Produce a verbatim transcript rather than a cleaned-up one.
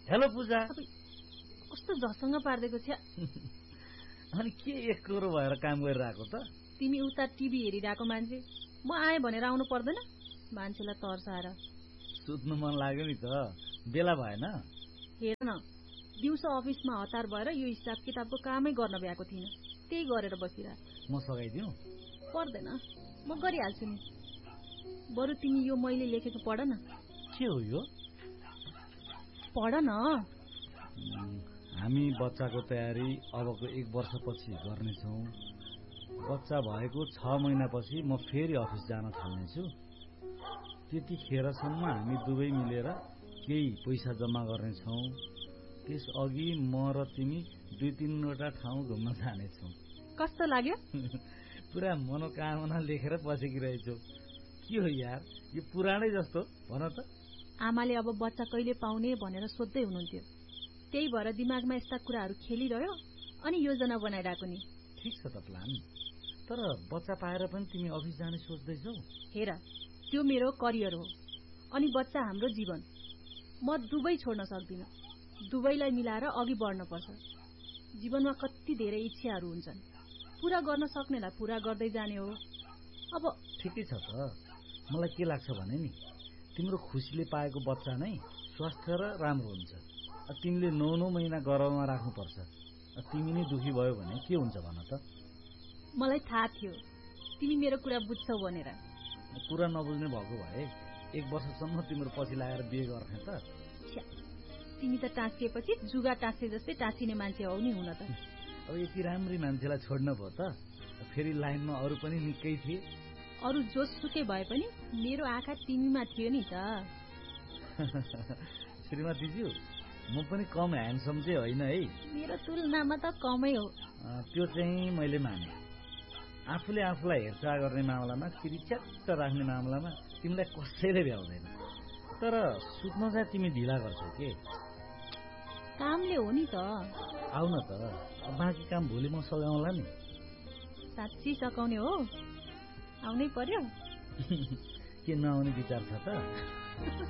Hello पूजा। कस्तो झसँग पार्देको छ। अनि के एक करो भएर काम गरिरहेको त? तिमी उता टिभी हेरिरहेको मान्छे, म आए भनेर आउनु पर्दैन? मान्छेलाई तर्साएर। सुत्नु मन लाग्यो नि त, बेला भएन? हेर न, दिउँसो अफिसमा हतार भएर यो हिसाब किताबको कामै गर्न भ्याएको थिइनँ, त्यही गरेर बसिरह। म सघाइदिउँ? पर्दैन, म गरिहाल्छु नि। बरु तिमी यो मैले लेखेको पढ न। के हो यो? पढ न। हामी बच्चाको तयारी अबको एक वर्षपछि गर्नेछौँ। बच्चा भएको छ महिनापछि म फेरि अफिस जान थाल्नेछु। त्यतिखेरसम्म हामी दुवै मिलेर केही पैसा जम्मा गर्नेछौँ। त्यस अघि म र तिमी दुई तीनवटा ठाउँ घुम्न जानेछौँ। कस्तो लाग्यो? पुरा मनोकामना लेखेर बसेकी के हो यार, यो पुरानै जस्तो भन त। आमाले अब बच्चा कहिले पाउने भनेर सोध्दै हुनुहुन्थ्यो, त्यही भएर दिमागमा यस्ता कुराहरू खेलिरह्यो अनि योजना बनाइरहेको नि। ठिक छ त प्लान, तर बच्चा पाएर पनि तिमी अफिस जाने सोच्दैछौ? हेर, त्यो मेरो करियर हो अनि बच्चा हाम्रो जीवन। म दुवै छोड्न सक्दिनँ, दुवैलाई मिलाएर अघि बढ्न पर्छ। जीवनमा कति धेरै इच्छाहरू हुन्छन्, पूरा गर्न सक्नेलाई पूरा गर्दै जाने हो। अब ठिकै छ त, मलाई के लाग्छ भने नि, तिम्रो खुसीले पाएको बच्चा नै स्वास्थ्य र राम्रो हुन्छ। तिमीले नौ नौ महिना गर्भमा राख्नुपर्छ, तिमी नै दुखी भयो भने के हुन्छ भन त? मलाई थाहा थियो तिमी मेरो कुरा बुझ्छौ भनेर। कुरा नबुझ्ने भएको भए एक वर्षसम्म तिम्रो पछि लागेर बिहे गर्ने त। तिमी त टाँसिएपछि जुगा टाँसे जस्तै टाँसिने मान्छे हौ नि हुन त। अब यति राम्री मान्छेलाई छोड्न भयो त? फेरि लाइनमा अरू पनि निकै थिए। अरू जोसुकै भए पनि मेरो आँखा तिमीमा थियो नि त। श्रीमतीज्यू, म पनि कम ह्यान्डसम चाहिँ होइन है। मेरो तुलनामा त कमै हो। त्यो चाहिँ मैले माने। आफूले आफूलाई हेरचाह गर्ने मामलामा, चिरिच्याट्ट राख्ने मामलामा तिमीलाई कसैले भ्याउँदैन। तर सुत्न चाहिँ तिमी ढिला गर्छौ के? कामले हो नि त। आउ न त, बाँकी काम भोलि म सघाउँला नि। साँच्ची सकाउने हो? आउनै पर्यो? के नआउने विचार छ त?